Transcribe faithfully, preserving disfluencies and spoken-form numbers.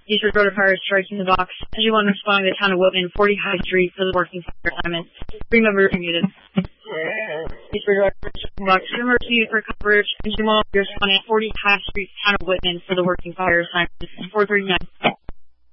Eastern Road of Fire striking the box. N G one responding to the town of Whitman, forty High Street for the working fire assignment. Three members are muted. Eastern Road of Fire striking the box. Three members muted for coverage. N G one responding at forty High Street, town of Whitman for the working fire assignment. four thirty-nine.